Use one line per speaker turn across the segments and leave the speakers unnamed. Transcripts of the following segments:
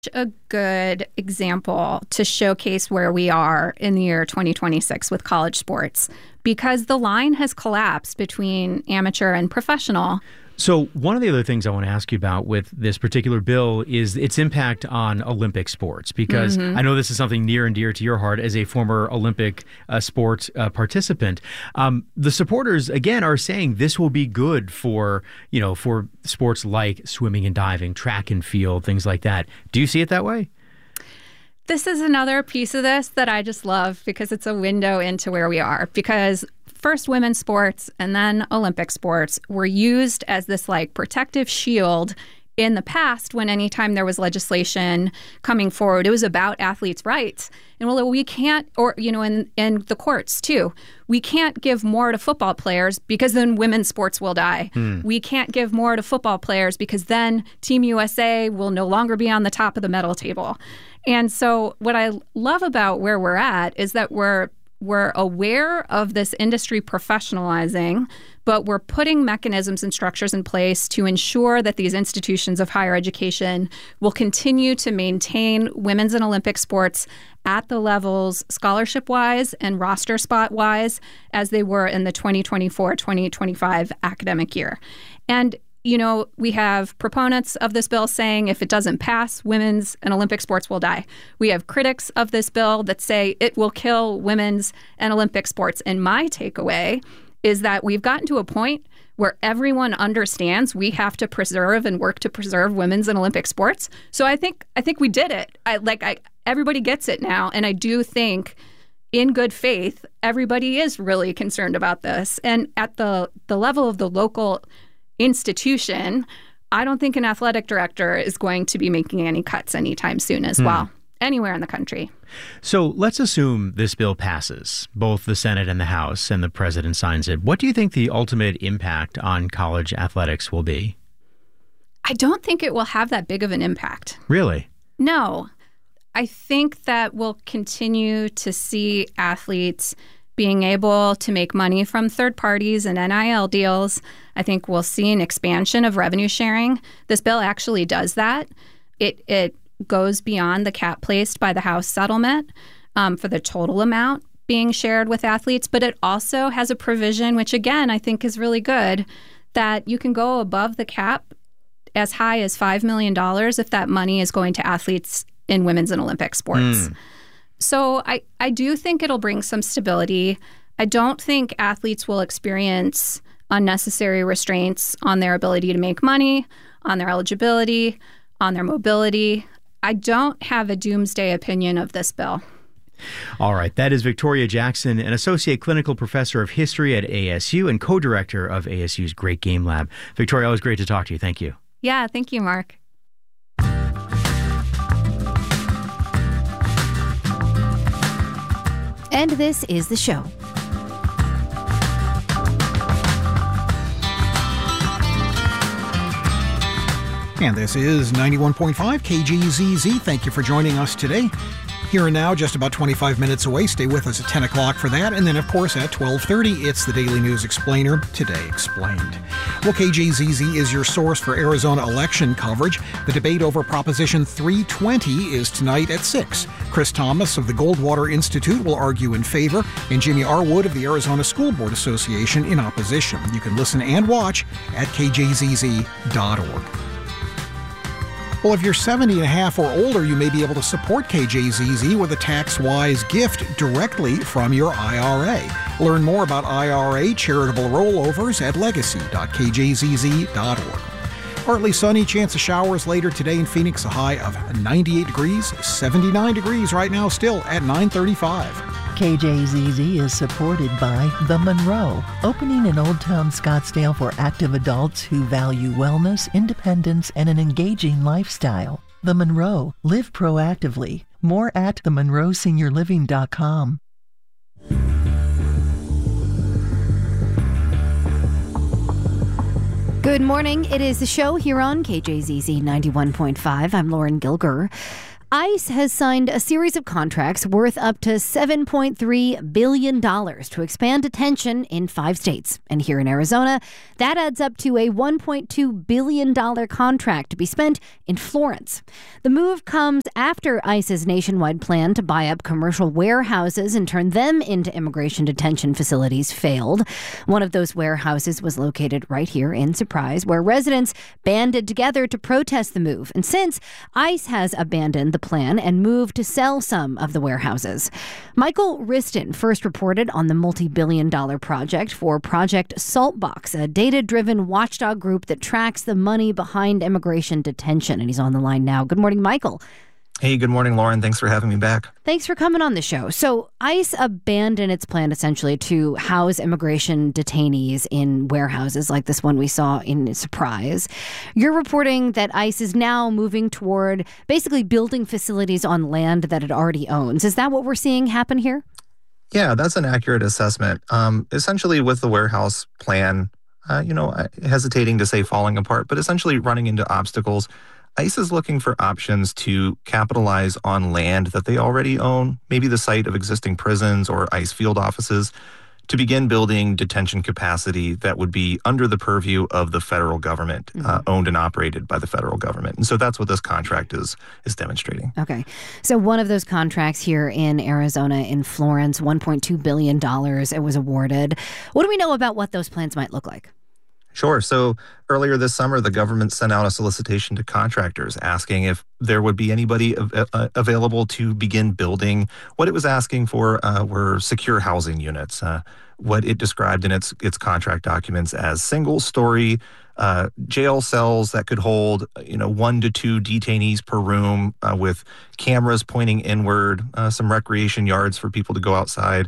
A good example to showcase where we are in the year 2026 with college sports, because the line has collapsed between amateur and professional.
So one of the other things I want to ask you about with this particular bill is its impact on Olympic sports, because I know this is something near and dear to your heart as a former Olympic sports participant. The supporters, again, are saying this will be good for sports like swimming and diving, track and field, things like that. Do you see it that way?
This is another piece of this that I just love because it's a window into where we are. Because first women's sports and then Olympic sports were used as this like protective shield in the past when anytime there was legislation coming forward, it was about athletes' rights. And well, we can't, or, in the courts too, we can't give more to football players because then women's sports will die. We can't give more to football players because then Team USA will no longer be on the top of the medal table. And so what I love about where we're at is that we're aware of this industry professionalizing, but we're putting mechanisms and structures in place to ensure that these institutions of higher education will continue to maintain women's and Olympic sports at the levels scholarship-wise and roster spot-wise as they were in the 2024-2025 academic year. And we have proponents of this bill saying if it doesn't pass, women's and Olympic sports will die. We have critics of this bill that say it will kill women's and Olympic sports. And my takeaway is that we've gotten to a point where everyone understands we have to preserve and work to preserve women's and Olympic sports. So I think we did it. Everybody gets it now. And I do think in good faith, everybody is really concerned about this. And at the level of the local institution, I don't think an athletic director is going to be making any cuts anytime soon as well, anywhere in the country.
So let's assume this bill passes, both the Senate and the House, and the president signs it. What do you think the ultimate impact on college athletics will be?
I don't think it will have that big of an impact.
Really?
No. I think that we'll continue to see athletes being able to make money from third parties and NIL deals. I think we'll see an expansion of revenue sharing. This bill actually does that. It goes beyond the cap placed by the House settlement for the total amount being shared with athletes, but it also has a provision, which again I think is really good, that you can go above the cap as high as $5 million if that money is going to athletes in women's and Olympic sports. So I do think it'll bring some stability. I don't think athletes will experience unnecessary restraints on their ability to make money, on their eligibility, on their mobility. I don't have a doomsday opinion of this bill.
All right. That is Victoria Jackson, an associate clinical professor of history at ASU and co-director of ASU's Great Game Lab. Victoria, always great to talk to you. Thank you.
Yeah, thank you, Mark.
And this is the show.
And this is 91.5 KGZZ. Thank you for joining us today. Here and now, just about 25 minutes away. Stay with us at 10 o'clock for that. And then, of course, at 12:30, it's the Daily News Explainer, Today Explained. Well, KGZZ is your source for Arizona election coverage. The debate over Proposition 320 is tonight at 6. Chris Thomas of the Goldwater Institute will argue in favor, and Jimmy Arwood of the Arizona School Board Association in opposition. You can listen and watch at kjzz.org. Well, if you're 70 and a half or older, you may be able to support KJZZ with a tax-wise gift directly from your IRA. Learn more about IRA charitable rollovers at legacy.kjzz.org. Partly sunny, chance of showers later today in Phoenix, a high of 98 degrees, 79 degrees right now still at 9:35.
KJZZ is supported by The Monroe, opening in Old Town Scottsdale for active adults who value wellness, independence, and an engaging lifestyle. The Monroe. Live proactively. More at themonroeseniorliving.com.
Good morning. It is the show here on KJZZ 91.5. I'm Lauren Gilger. ICE has signed a series of contracts worth up to $7.3 billion to expand detention in 5 states. And here in Arizona, that adds up to a $1.2 billion contract to be spent in Florence. The move comes after ICE's nationwide plan to buy up commercial warehouses and turn them into immigration detention facilities failed. One of those warehouses was located right here in Surprise, where residents banded together to protest the move. And since ICE has abandoned the plan and moved to sell some of the warehouses. Michael Wriston first reported on the multi-billion-dollar project for Project Saltbox, a data-driven watchdog group that tracks the money behind immigration detention. And he's on the line now. Good morning, Michael.
Hey, good morning, Lauren. Thanks for having me back.
Thanks for coming on the show. So ICE abandoned its plan essentially to house immigration detainees in warehouses like this one we saw in Surprise. You're reporting that ICE is now moving toward basically building facilities on land that it already owns. Is that what we're seeing happen here?
Yeah, that's an accurate assessment. Essentially, with the warehouse plan, hesitating to say falling apart, but essentially running into obstacles, ICE is looking for options to capitalize on land that they already own, maybe the site of existing prisons or ICE field offices, to begin building detention capacity that would be under the purview of the federal government, owned and operated by the federal government. And so that's what this contract is demonstrating.
Okay. So one of those contracts here in Arizona, in Florence, $1.2 billion, it was awarded. What do we know about what those plans might look like?
Sure. So earlier this summer, the government sent out a solicitation to contractors asking if there would be anybody available to begin building. What it was asking for were secure housing units, what it described in its contract documents as single-story jail cells that could hold 1 to 2 detainees per room, with cameras pointing inward, some recreation yards for people to go outside,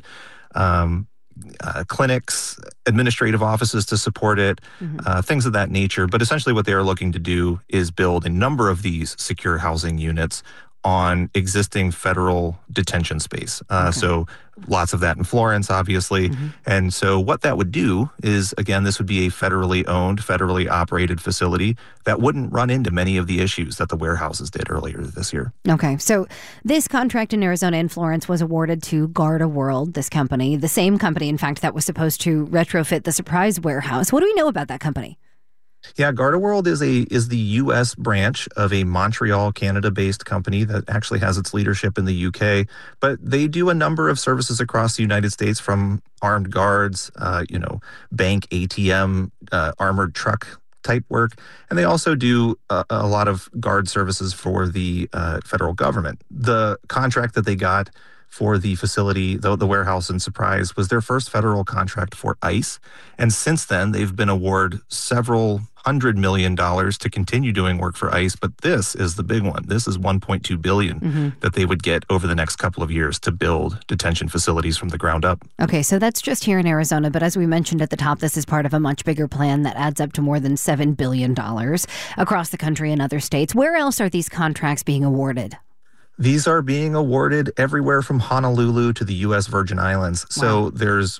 clinics, administrative offices to support it, things of that nature. But essentially what they are looking to do is build a number of these secure housing units on existing federal detention space. So lots of that in Florence, obviously. And so what that would do is, again, this would be a federally owned, federally operated facility that wouldn't run into many of the issues that the warehouses did earlier this year.
Okay, so this contract in Arizona and Florence was awarded to GardaWorld, this company, the same company, in fact, that was supposed to retrofit the Surprise warehouse. What do we know about that company?
Yeah, GardaWorld is the U.S. branch of a Montreal, Canada-based company that actually has its leadership in the U.K. But they do a number of services across the United States, from armed guards, bank ATM, armored truck type work. And they also do a lot of guard services for the federal government. The contract that they got for the facility, the warehouse in Surprise, was their first federal contract for ICE. And since then, they've been awarded several $100 million to continue doing work for ICE. But this is the big one. This is $1.2 billion that they would get over the next couple of years to build detention facilities from the ground up.
Okay, so that's just here in Arizona. But as we mentioned at the top, this is part of a much bigger plan that adds up to more than $7 billion across the country and other states. Where else are these contracts being awarded?
These are being awarded everywhere from Honolulu to the U.S. Virgin Islands. So there's,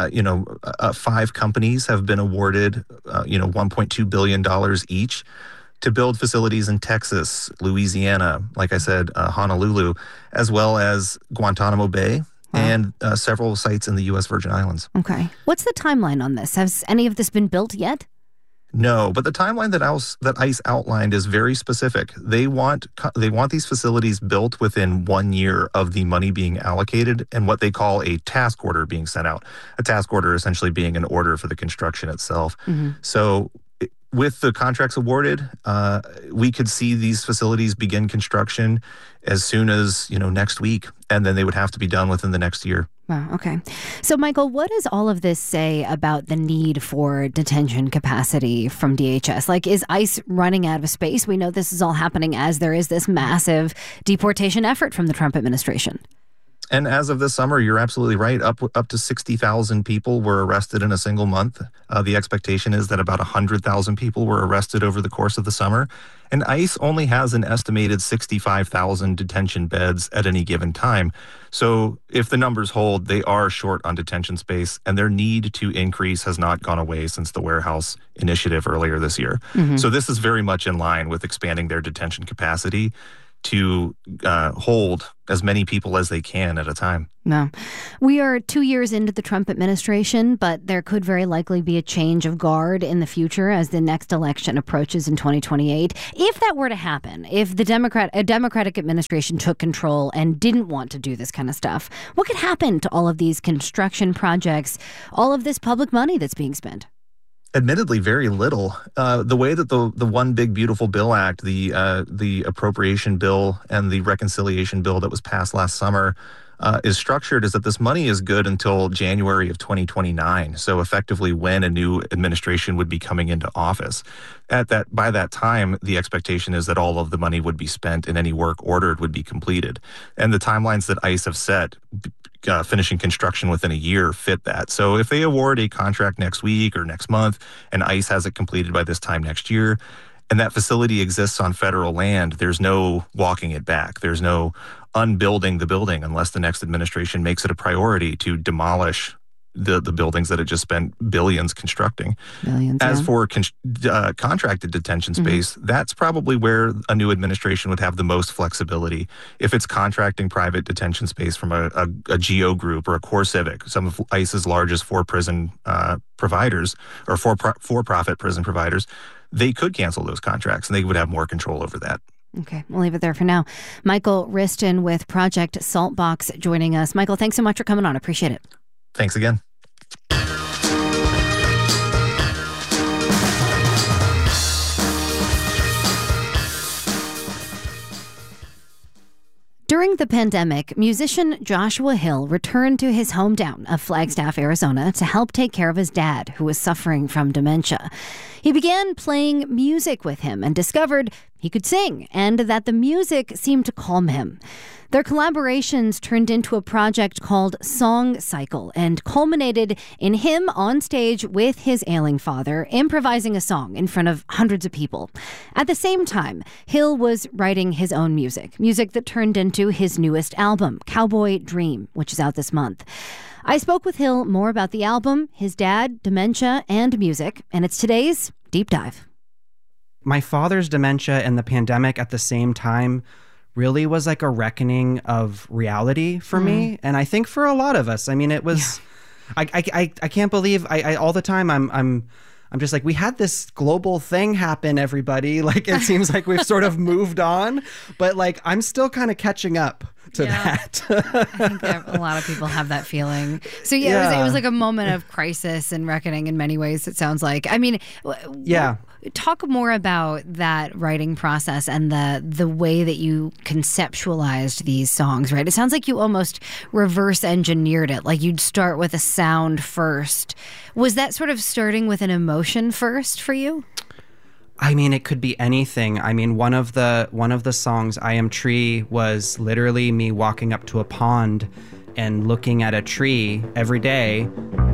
5 companies have been awarded, $1.2 billion each to build facilities in Texas, Louisiana, like I said, Honolulu, as well as Guantanamo Bay and several sites in the U.S. Virgin Islands.
Okay. What's the timeline on this? Has any of this been built yet?
No, but the timeline that ICE outlined is very specific. They want these facilities built within 1 year of the money being allocated and what they call a task order being sent out. A task order essentially being an order for the construction itself. So with the contracts awarded, we could see these facilities begin construction as soon as next week, and then they would have to be done within the next year.
Wow, okay. So, Michael, what does all of this say about the need for detention capacity from DHS? Like, is ICE running out of space? We know this is all happening as there is this massive deportation effort from the Trump administration.
And as of this summer, you're absolutely right. Up to 60,000 people were arrested in a single month. The expectation is that about 100,000 people were arrested over the course of the summer. And ICE only has an estimated 65,000 detention beds at any given time. So if the numbers hold, they are short on detention space, and their need to increase has not gone away since the warehouse initiative earlier this year. So this is very much in line with expanding their detention capacity to hold as many people as they can at a time.
No. We are 2 years into the Trump administration, but there could very likely be a change of guard in the future as the next election approaches in 2028. If that were to happen, if a Democratic administration took control and didn't want to do this kind of stuff, what could happen to all of these construction projects, all of this public money that's being spent?
Admittedly, very little. The way that the One Big Beautiful Bill Act, the appropriation bill and the reconciliation bill that was passed last summer is structured is that this money is good until January of 2029. So effectively when a new administration would be coming into office. By that time, the expectation is that all of the money would be spent and any work ordered would be completed. And the timelines that ICE have set, finishing construction within a year, fit that. So if they award a contract next week or next month and ICE has it completed by this time next year, and that facility exists on federal land, there's no walking it back. There's no unbuilding the building unless the next administration makes it a priority to demolish the buildings that it just spent billions constructing. As for contracted detention space, that's probably where a new administration would have the most flexibility. If it's contracting private detention space from a GEO group or a CoreCivic, some of ICE's largest for-prison providers or for-profit prison providers, they could cancel those contracts and they would have more control over that.
Okay, we'll leave it there for now. Michael Wriston with Project Saltbox joining us. Michael, thanks so much for coming on. I appreciate it.
Thanks again.
During the pandemic, musician Joshua Hill returned to his hometown of Flagstaff, Arizona, to help take care of his dad, who was suffering from dementia. He began playing music with him and discovered he could sing and that the music seemed to calm him. Their collaborations turned into a project called Song Cycle and culminated in him on stage with his ailing father, improvising a song in front of hundreds of people. At the same time, Hill was writing his own music that turned into his newest album, Cowboy Dream, which is out this month. I spoke with Hill more about the album, his dad, dementia, and music, and it's today's Deep Dive.
My father's dementia and the pandemic at the same time really was like a reckoning of reality for me. And I think for a lot of us, I mean, it was, I can't believe I all the time I'm just like, we had this global thing happen, everybody. Like, it seems like we've sort of moved on, but like, I'm still kind of catching up to that.
I think that a lot of people have that feeling. So it was like a moment of crisis and reckoning in many ways, it sounds like. I mean, talk more about that writing process and the way that you conceptualized these songs, right? It sounds like you almost reverse engineered it. Like you'd start with a sound first. Was that sort of starting with an emotion first for you?
I mean, it could be anything. I mean, one of the songs, I Am Tree, was literally me walking up to a pond and looking at a tree every day